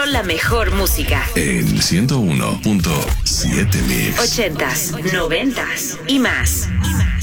Con la mejor música. En 101.7 Mix. 80s, 90s y más.